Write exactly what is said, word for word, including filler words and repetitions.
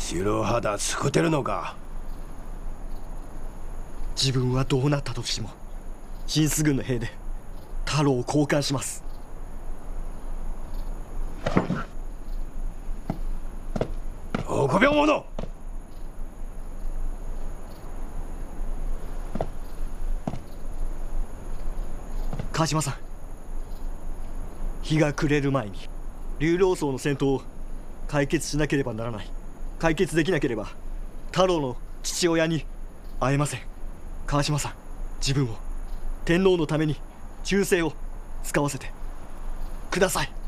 白肌作ってるのか。 自分はどうなったとしても新ス軍の兵で太郎を交換します。 臆病者。 川島さん、日が暮れる前に竜老荘の戦闘を解決しなければならない。解決できなければ太郎の父親に会えません。川島さん、自分を天皇のために忠誠を使わせてください。